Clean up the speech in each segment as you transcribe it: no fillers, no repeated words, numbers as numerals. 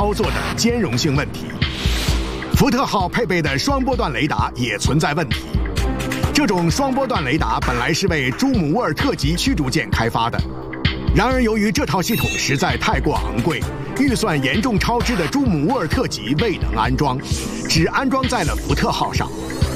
操作的兼容性问题。福特号配备的双波段雷达也存在问题。这种双波段雷达本来是为朱姆沃尔特级驱逐舰开发的，然而由于这套系统实在太过昂贵，预算严重超支的朱姆沃尔特级未能安装，只安装在了福特号上。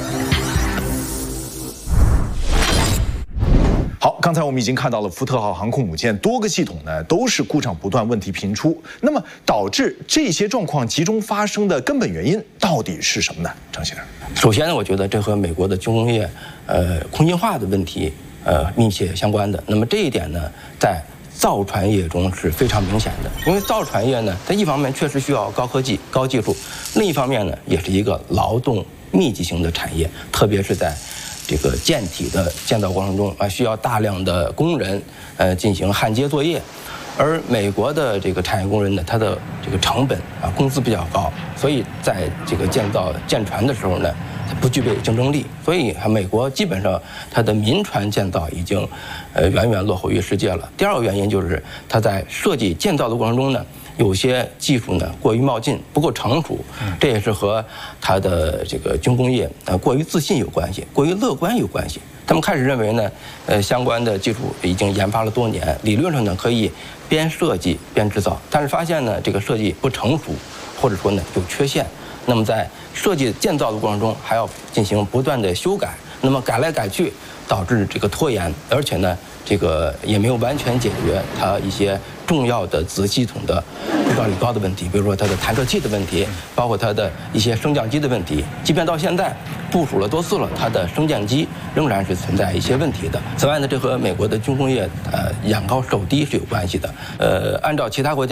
好，刚才我们已经看到了福特号航空母舰多个系统呢都是故障不断，问题频出。那么导致这些状况集中发生的根本原因到底是什么呢？张先生， 首先呢，我觉得这和美国的军工业空心化的问题密切相关的。那么这一点呢，在造船业中是非常明显的，因为造船业呢，它一方面确实需要高科技、高技术，另一方面呢，也是一个劳动密集型的产业，特别是在这个舰体的建造过程中需要大量的工人进行焊接作业，而美国的这个产业工人呢，他的这个成本工资比较高，所以在这个建造舰船的时候呢，它不具备竞争力，所以美国基本上它的民船建造已经远远落后于世界了。第二个原因就是它在设计建造的过程中呢，有些技术呢过于冒进，不够成熟，这也是和它的这个军工业过于自信有关系，过于乐观有关系。他们开始认为呢，相关的技术已经研发了多年，理论上呢可以边设计边制造，但是发现呢这个设计不成熟，或者说呢有缺陷。那么在设计建造的过程中，还要进行不断的修改，那么改来改去，导致这个拖延，而且呢，这个也没有完全解决它一些重要的子系统的故障率高的问题，比如说它的弹射器的问题，包括它的一些升降机的问题。即便到现在部署了多次了，它的升降机仍然是存在一些问题的。此外呢，这和美国的军工业眼高手低是有关系的。按照其他国家